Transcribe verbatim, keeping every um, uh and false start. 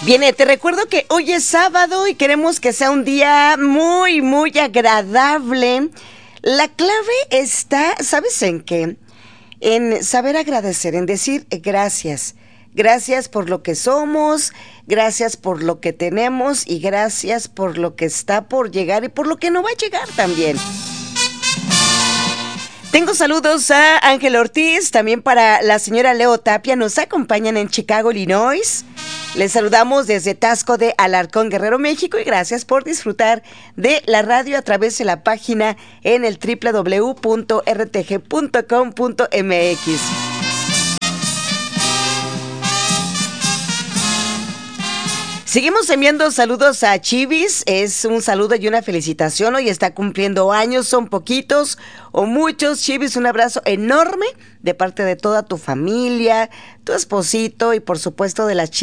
Bien, te recuerdo que hoy es sábado y queremos que sea un día muy, muy agradable. La clave está, ¿sabes en qué? En saber agradecer, en decir gracias. Gracias por lo que somos, gracias por lo que tenemos y gracias por lo que está por llegar y por lo que no va a llegar también. Tengo saludos a Ángel Ortiz, también para la señora Leo Tapia, nos acompañan en Chicago, Illinois. Les saludamos desde Taxco de Alarcón, Guerrero, México, y gracias por disfrutar de la radio a través de la página en el doble u doble u doble u punto r t g punto com punto m x. Seguimos enviando saludos a Chivis, es un saludo y una felicitación, hoy está cumpliendo años, son poquitos o muchos. Chivis, un abrazo enorme de parte de toda tu familia, tu esposito y por supuesto de las chicas